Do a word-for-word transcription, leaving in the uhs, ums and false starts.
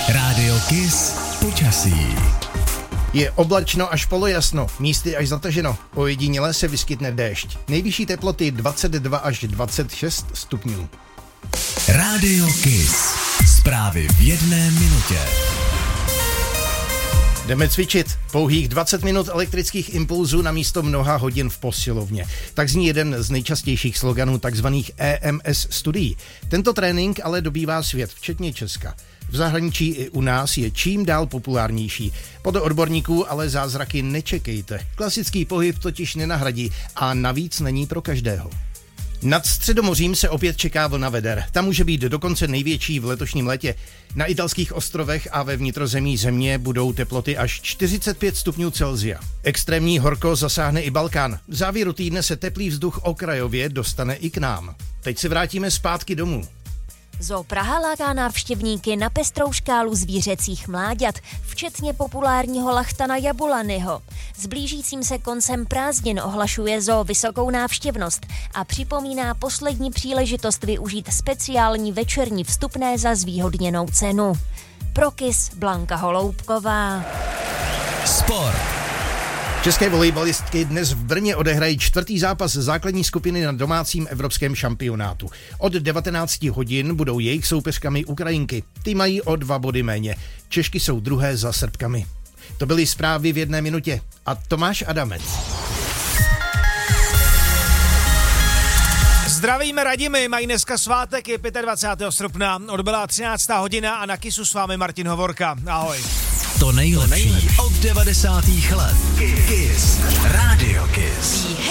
Rádio Kiss počasí. Je oblačno až polojasno, místy až zataženo. Ojediněle se vyskytne déšť. Nejvyšší teploty dvacet dva až dvacet šest stupňů. Rádio Kiss. Zprávy v jedné minutě. Jdeme cvičit. Pouhých dvacet minut elektrických impulzů na místo mnoha hodin v posilovně. Tak zní jeden z nejčastějších sloganů takzvaných E M S studií. Tento trénink ale dobývá svět, včetně Česka. V zahraničí i u nás je čím dál populárnější. Podle odborníků ale zázraky nečekejte. Klasický pohyb totiž nenahradí a navíc není pro každého. Nad Středomořím se opět čeká vlna veder. Ta může být dokonce největší v letošním létě. Na italských ostrovech a ve vnitrozemí země budou teploty až čtyřicet pět stupňů Celsia. Extrémní horko zasáhne i Balkán. V závěru týdne se teplý vzduch okrajově dostane i k nám. Teď se vrátíme zpátky domů. Zoo Praha láká návštěvníky na pestrou škálu zvířecích mláďat, včetně populárního lachtana Jabulanyho. S blížícím se koncem prázdnin ohlašuje zoo vysokou návštěvnost a připomíná poslední příležitost využít speciální večerní vstupné za zvýhodněnou cenu. Pro Kiss Blanka Holoubková. Sport. České volejbalistky dnes v Brně odehrají čtvrtý zápas základní skupiny na domácím evropském šampionátu. Od devatenáct hodin budou jejich soupeřkami Ukrajinky. Ty mají o dva body méně. Češky jsou druhé za Srbkami. To byly zprávy v jedné minutě. A Tomáš Adamec. Zdravíme, radíme, mají dneska svátek, je dvacátého pátého srpna, odbyla třináctá hodina a na Kissu s vámi Martin Hovorka. Ahoj. To nejlepší od devadesátých let. Kiss. Rádio Kiss.